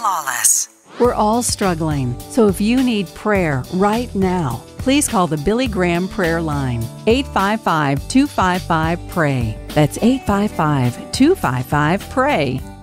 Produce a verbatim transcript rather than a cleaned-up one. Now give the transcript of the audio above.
flawless. We're all struggling, so if you need prayer right now, please call the Billy Graham Prayer Line, eight five five, two five five, P R A Y. That's eight five five, two five five, P R A Y.